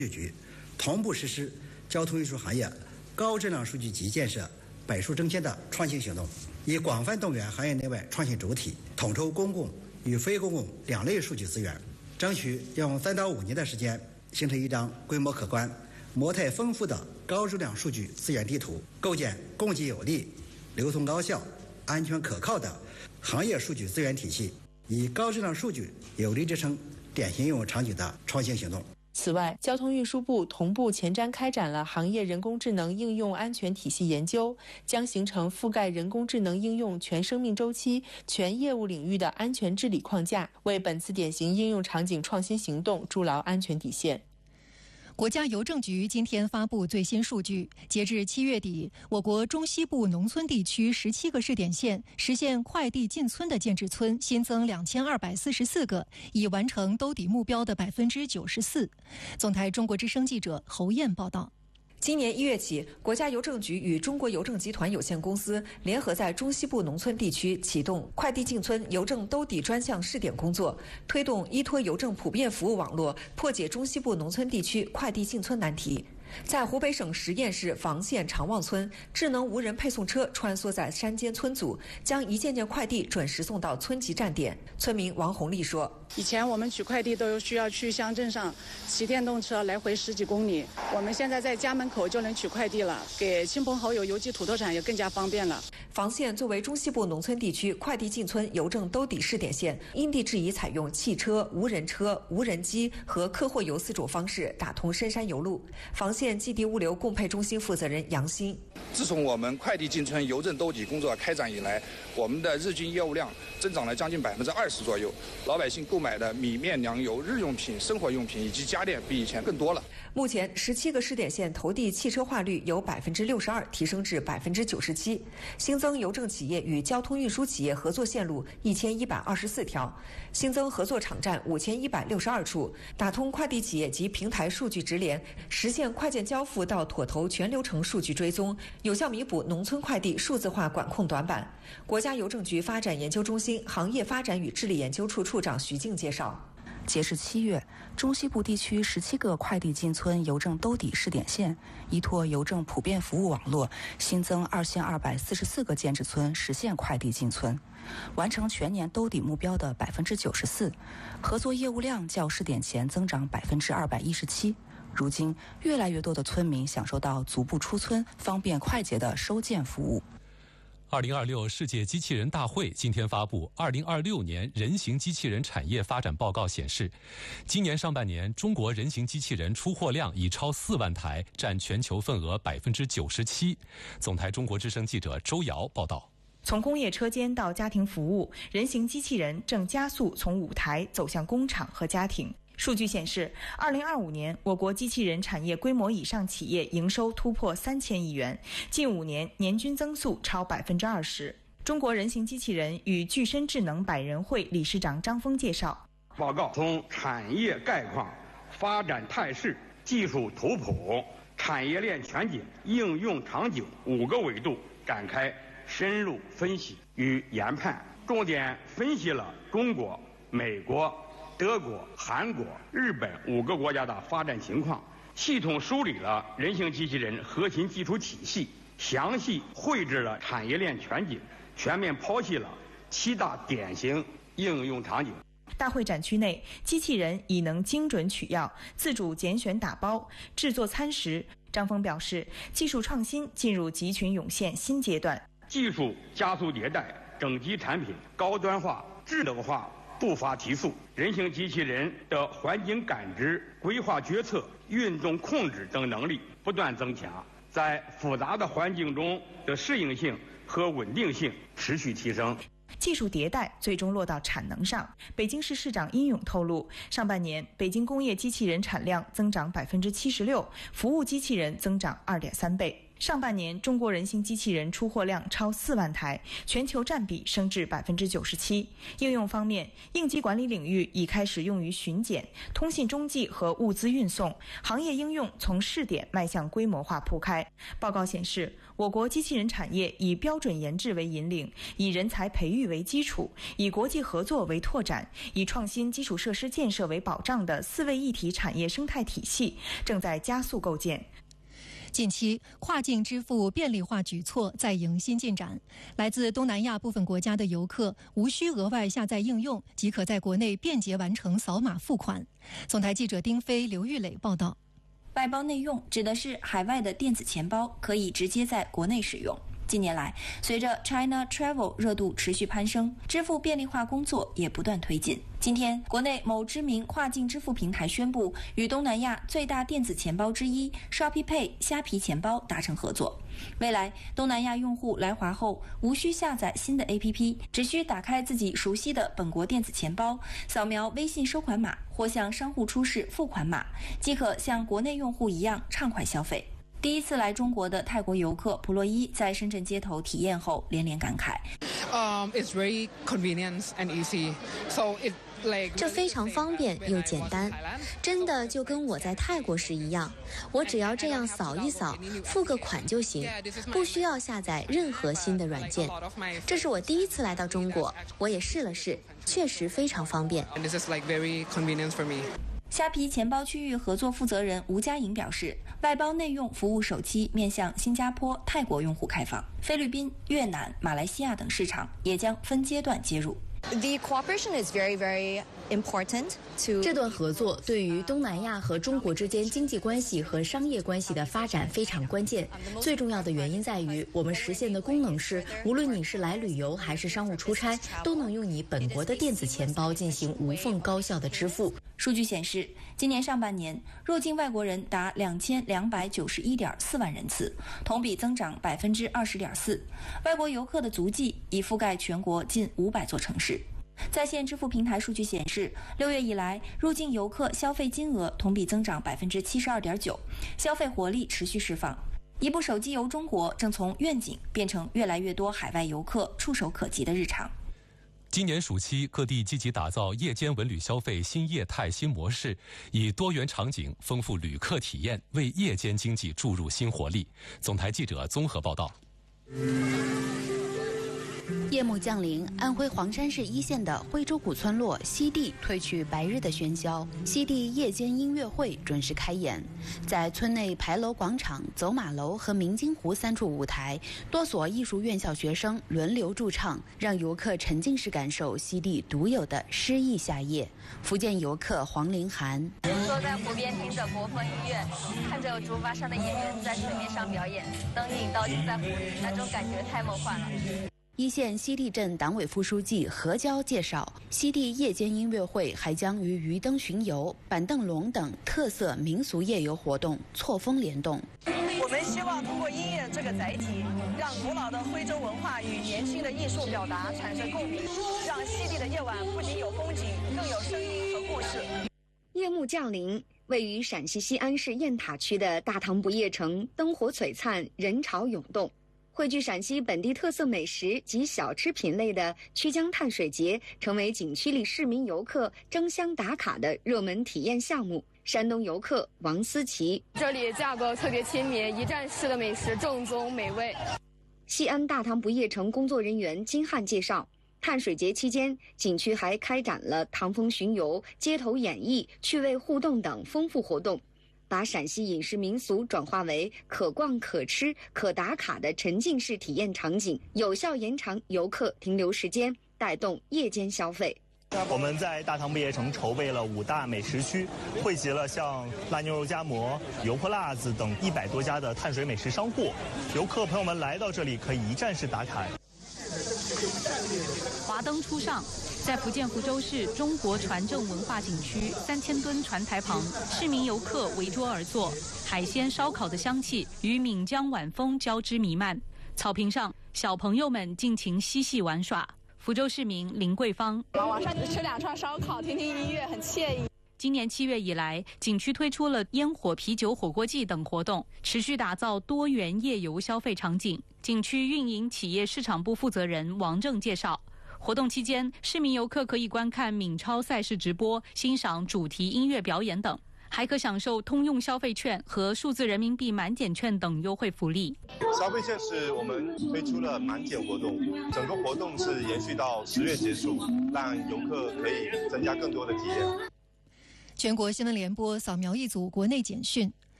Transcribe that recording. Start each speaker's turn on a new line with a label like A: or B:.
A: 局同步实施交通运输行业高质量数据集建设百数争先的创新行动，以广泛动员行业内外创新主体，统筹公共与非公共两类数据资源，争取用3到5年的时间，形成一张规模可观、模态丰富的高质量数据资源地图，构建供给有力、流通高效、安全可靠的行业数据资源体系，以高质量数据有力支撑典型应用场景的创新行动。
B: 此外，交通运输部同步前瞻开展了行业人工智能应用安全体系研究，将形成覆盖人工智能应用全生命周期、全业务领域的安全治理框架，为本次典型应用场景创新行动筑牢安全底线。
C: 国家邮政局今天发布最新数据，截至7月底，我国中西部农村地区17个试点县实现快递进村的建制村新增2244个，已完成兜底目标的94%。总台中国之声记者侯燕报道。
D: 今年1月起，国家邮政局与中国邮政集团有限公司联合在中西部农村地区启动快递进村邮政兜底专项试点工作，推动依托邮政普遍服务网络，破解中西部农村地区快递进村难题。在湖北省十堰市房县长旺村，智能无人配送车穿梭在山间村组，将一件件快递准时送到村级站点。村民王红丽说：“
E: 以前我们取快递都需要去乡镇上骑电动车来回10几公里，我们现在在家门口就能取快递了，给亲朋好友邮寄土特产也更加方便了。”
D: 房县作为中西部农村地区快递进村邮政兜底试点县，因地制宜采用汽车、无人车、无人机和客货邮4种方式打通深山邮路。房县寄递物流供配中心负责人杨鑫：
F: 自从我们快递进村邮政兜底工作开展以来，我们的日均业务量增长了将近20%左右，老百姓购买的米面粮油、日用品、生活用品以及家电比以前更多了。
D: 目前17个试点县投递汽车化率由62%提升至97%，新增邮政企业与交通运输企业合作线路1124条，新增合作场站5162处，打通快递企业及平台数据直连，实现快件交付到妥投全流程数据追踪，有效弥补农村快递数字化管控短板。国家邮政局发展研究中心行业发展与治理研究处处长徐静介绍。
G: 截至7月，中西部地区17个快递进村邮政兜底试点县，依托邮政普遍服务网络，新增2244个建制村实现快递进村，完成全年兜底目标的94%，合作业务量较试点前增长217%。如今，越来越多的村民享受到足不出村、方便快捷的收件服务。
H: 2026世界机器人大会今天发布2026年人形机器人产业发展报告显示，今年上半年中国人形机器人出货量已超4万台，占全球份额97%。总台中国之声记者周瑶报道。
I: 从工业车间到家庭服务，人形机器人正加速从舞台走向工厂和家庭。数据显示，2025年我国机器人产业规模以上企业营收突破3000亿元，近5年年均增速超20%。中国人形机器人与具身智能百人会理事长张峰介绍，
J: 报告从产业概况、发展态势、技术图谱、产业链全景、应用场景5个维度展开深入分析与研判，重点分析了中国、美国、德国、韩国、日本5个国家的发展情况，系统梳理了人形机器人核心技术体系，详细绘制了产业链全景，全面剖析了7大典型应用场景。
I: 大会展区内，机器人已能精准取药、自主拣选打包、制作餐食。张峰表示，技术创新进入集群涌现新阶段，
J: 技术加速迭代，整机产品高端化、智能化步伐提速，人形机器人的环境感知、规划决策、运动控制等能力不断增强，在复杂的环境中的适应性和稳定性持续提升。
I: 技术迭代最终落到产能上。北京市市长殷勇透露，上半年北京工业机器人产量增长76%，服务机器人增长2.3倍。 上半年，中国人形机器人出货量超4万台，全球占比升至97%。应用方面，应急管理领域已开始用于巡检、通信中继和物资运送，行业应用从试点迈向规模化铺开。报告显示，我国机器人产业以标准研制为引领，以人才培育为基础，以国际合作为拓展，以创新基础设施建设为保障的4位一体产业生态体系正在加速构建。
C: 近期，跨境支付便利化举措在迎新进展。来自东南亚部分国家的游客无需额外下载应用，即可在国内便捷完成扫码付款。总台记者丁飞、刘玉磊报道。
K: 外包内用指的是海外的电子钱包可以直接在国内使用。近年来，随着 China Travel 热度持续攀升，支付便利化工作也不断推进。今天，国内某知名跨境支付平台宣布与东南亚最大电子钱包之一 Shopee Pay 虾皮钱包达成合作。未来，东南亚用户来华后无需下载新的 APP， 只需打开自己熟悉的本国电子钱包，扫描微信收款码或向商户出示付款码，即可像国内用户一样畅快消费。第一次来中国的泰国游客普洛伊在深圳街头体验后连连感慨
L: ：“It's very convenient and easy, so it
M: 这非常方便又简单，真的就跟我在泰国时一样，我只要这样扫一扫，付个款就行，不需要下载任何新的软件。这是我第一次来到中国，我也试了试，确实非常方便。”
K: 虾皮钱包区域合作负责人吴佳颖表示，外包内用服务首期面向新加坡、泰国用户开放，菲律宾、越南、马来西亚等市场也将分阶段接入。
N: The cooperation is very, very important to
O: 这段合作对于东南亚和中国之间经济关系和商业关系的发展非常关键。最重要的原因在于，我们实现的功能是，无论你是来旅游还是商务出差，都能用你本国的电子钱包进行无缝高效的支付。
K: 数据显示，今年上半年入境外国人达2291.4万人次，同比增长20.4%。外国游客的足迹已覆盖全国近500座城市。在线支付平台数据显示，6月以来，入境游客消费金额同比增长72.9%，消费活力持续释放。一部手机游中国正从愿景变成越来越多海外游客触手可及的日常。
H: 今年暑期，各地积极打造夜间文旅消费新业态新模式，以多元场景丰富旅客体验，为夜间经济注入新活力。总台记者综合报道。
P: 夜幕降临，安徽黄山市一线的徽州古村落西递褪去白日的喧嚣，西递夜间音乐会准时开演。在村内牌楼广场、走马楼和明金湖3处舞台，多所艺术院校学生轮流驻唱，让游客沉浸式感受西递独有的诗意夏夜。福建游客黄凌涵
Q: 坐在湖边，听着国风音乐，看着竹筏上的演员在水面上表演，灯影倒映在湖里，那种感觉太梦幻了。
P: 一线西递镇党委副书记何娇介绍，西递夜间音乐会还将与鱼灯巡游、板凳龙等特色民俗夜游活动错峰联动。
R: 我们希望通过音乐这个载体，让古老的徽州文化与年轻的艺术表达产生共鸣，让西递的夜晚不仅有风景，更有声音和故事。
S: 夜幕降临，位于陕西西安市雁塔区的大唐不夜城灯火璀璨，人潮涌动。汇聚陕西本地特色美食及小吃品类的曲江碳水节，成为景区里市民游客争相打卡的热门体验项目。山东游客王思琪，
T: 这里价格特别亲民，一站式的美食正宗美味。
S: 西安大唐不夜城工作人员金汉介绍，碳水节期间，景区还开展了唐风巡游、街头演绎、趣味互动等丰富活动，把陕西饮食民俗转化为可逛、可吃、可打卡的沉浸式体验场景，有效延长游客停留时间，带动夜间消费。
U: 我们在大唐不夜城筹备了5大美食区，汇集了像辣牛肉夹馍、油泼辣子等100多家的碳水美食商户。游客朋友们来到这里可以一站式打卡。
V: 华灯初上，在福建福州市中国船政文化景区3000吨船台旁，市民游客围桌而坐，海鲜烧烤的香气与闽江晚风交织弥漫。草坪上，小朋友们尽情嬉戏玩耍。福州市民林桂芳，
W: 晚上吃2串烧烤，听听音乐，很惬意。
V: 今年7月以来，景区推出了烟火、啤酒、火锅季等活动，持续打造多元夜游消费场景。景区运营企业市场部负责人王正介绍，活动期间，市民游客可以观看闽超赛事直播、欣赏主题音乐表演等，还可享受通用消费券和数字人民币满减券等优惠福利。
A: 消费券是我们推出了满减活动，整个活动是延续到10月结束，让游客可以增加更多的体验。
C: 全国新闻联播扫描一组国内简讯。